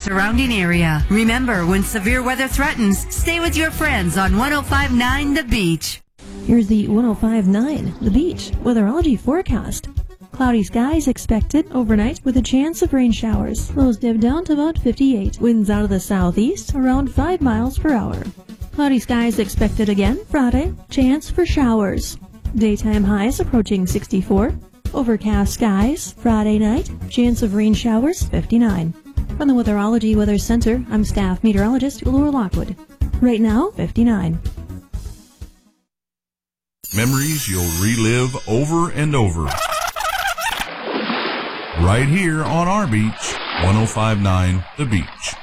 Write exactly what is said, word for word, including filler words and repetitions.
surrounding area. Remember, when severe weather threatens, stay with your friends on one oh five point nine The Beach. Here's the one oh five point nine The Beach weatherology forecast. Cloudy skies expected overnight with a chance of rain showers. Lows dip down to about fifty-eight. Winds out of the southeast around five miles per hour. Cloudy skies expected again Friday. Chance for showers. Daytime highs approaching sixty-four. Overcast skies Friday night. Chance of rain showers fifty-nine. From the Weatherology Weather Center, I'm staff meteorologist Laura Lockwood. Right now, fifty-nine. Memories you'll relive over and over. Right here on our beach, one oh five point nine The Beach.